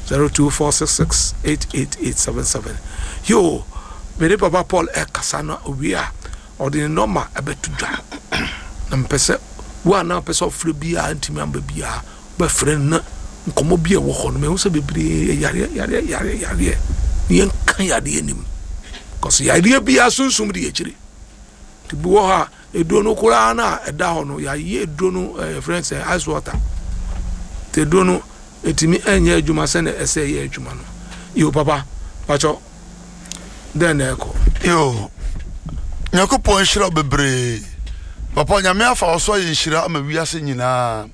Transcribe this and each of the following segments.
0246688877 yo me Papa Paul Kasana Owia or the normal abetu dwa na mpese wa na pese ofre bia ntimi amba bia ba friend na nkomo bia wo ho no me hu se bebre yare yen kan yade anim cause yare bia sunsum de akire tibu wo ha edo no kura na eda ho no ya ye edo no friends ice water te do no etimi enye adwuma se na ese ye adwuma no yo papa pacho den eko yo nyakopon hira bebre papa nyame afa oso ye hira ama wiase nyina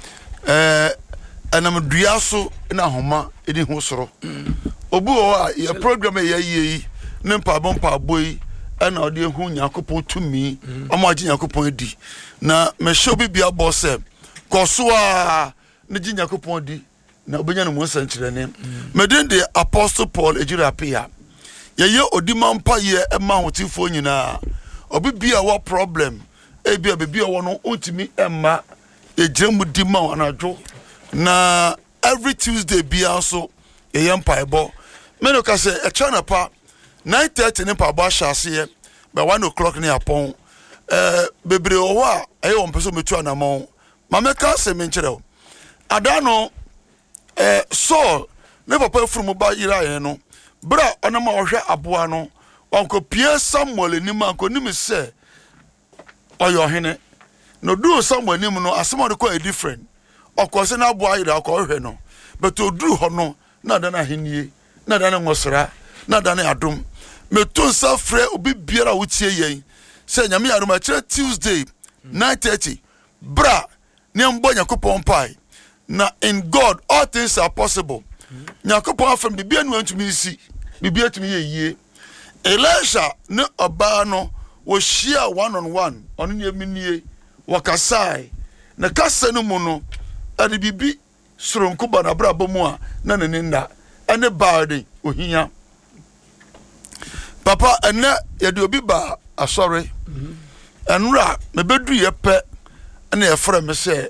anam duaso na homa edi ho soro obu o ya program ya yi ne mpa boyi ana odi hu nyakopon tumi omo agi nyakopon di na me show bibia boss koso a ne gi nyakopon di na obenya no mo sankyerene meden de Apostle Paul ejirapia ye odima mpa ye ema hotifo nyina obibia wa problem ebia bebia wo no ontimi emma ejemu di ma anadwo na every Tuesday bia so ye mpa ebo me no ka se e chana pa 9:30 ne pa ba hyase by 1 o'clock ne apon bebre o ho a e won peso metu anamon ma me ka se me nkyerɛ adano so ne papa furu ba yira ye no bra onama ohwe aboa no onko pie Samuel nim anko nim se oyo hene no do Samuel nim no asemo de ko different okose na aboa yira ko ohwe no but oduru ho no na dana henie na dana ngosra na dana adom meto sa frɛ obi biara wotie yen se nyame yaroma kire Tuesday 9:30 bra ne mbo Yakopon pai na in God all things are possible Yakopon from bibia no antumi si bibia tumi ye Elisha ne oba no wo share one on one ono ne minie wakasai na kasa no mu no ade bibi soronko ba na bra bomu a na ne nda ene baade ohia papa ene ye de obi ba asore enra me bedu ye pe ene ye frɛ me se